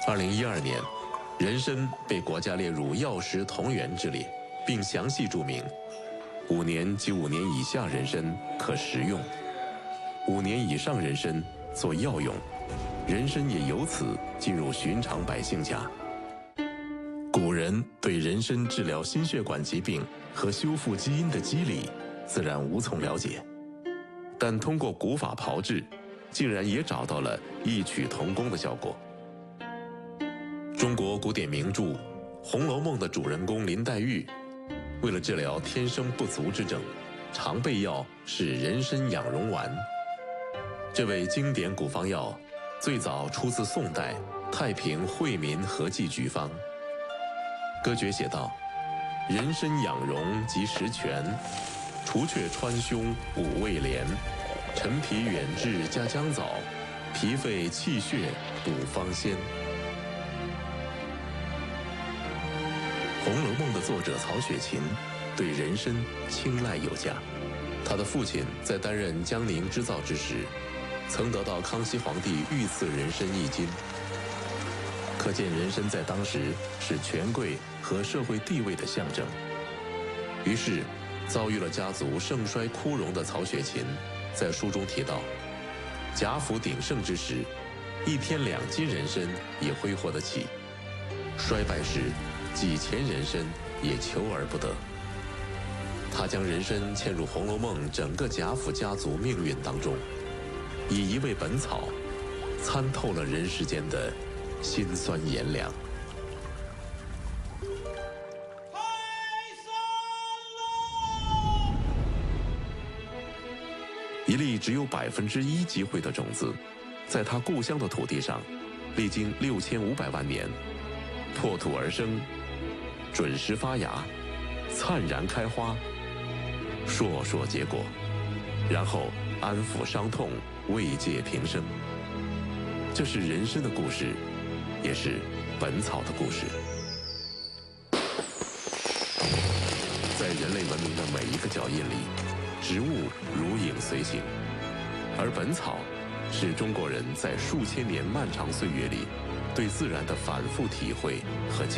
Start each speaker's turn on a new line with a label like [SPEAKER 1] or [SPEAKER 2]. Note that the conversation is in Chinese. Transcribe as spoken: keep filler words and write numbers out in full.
[SPEAKER 1] 二零一二年，人参被国家列入药食同源之列，并详细注明，五年及五年以下人参可食用，五年以上人参做药用，人参也由此进入寻常百姓家。古人对人参治疗心血管疾病和修复基因的机理自然无从了解，但通过古法炮制，竟然也找到了异曲同工的效果。中国古典名著《红楼梦》的主人公林黛玉，为了治疗天生不足之症，常备药是人参养荣丸。这味经典古方药最早出自宋代《太平惠民和剂局方》。歌诀写道：人参养荣及时全，除却川芎五味连，陈皮远志加姜枣，脾肺气血补方仙。《红楼梦》的作者曹雪芹对人参青睐有加，他的父亲在担任江宁织造之时，曾得到康熙皇帝御赐人参一斤。可见人参在当时是权贵和社会地位的象征。于是，遭遇了家族盛衰枯荣的曹雪芹，在书中提到，贾府鼎盛之时，一天两斤人参也挥霍得起；衰败时，几钱人参也求而不得。他将人参嵌入《红楼梦》整个贾府家族命运当中，以一味本草，参透了人世间的辛酸炎凉。一粒只有百分之一机会的种子，在他故乡的土地上，历经六千五百万年，破土而生，准时发芽，灿然开花，硕硕结果，然后安抚伤痛，慰藉平生。这是人参的故事，也是本草的故事。在人类文明的每一个脚印里，植物如影随形，而本草是中国人在数千年漫长岁月里对自然的反复体会和